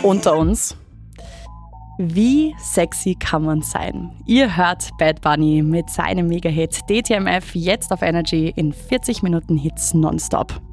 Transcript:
unter uns. Wie sexy kann man sein? Ihr hört Bad Bunny mit seinem Mega-Hit DTMF jetzt auf Energy in 40 Minuten Hits nonstop.